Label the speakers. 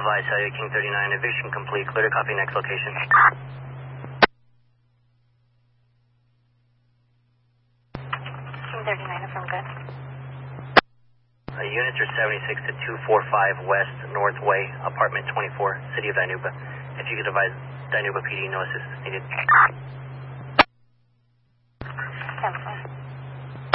Speaker 1: advise Cellular King 39, eviction complete. Clear to copy next location.
Speaker 2: King 39, affirm good.
Speaker 1: Units are 76 to 245 West Northway, apartment 24, City of Dinuba. If you could advise Dinuba PD, no assistance needed.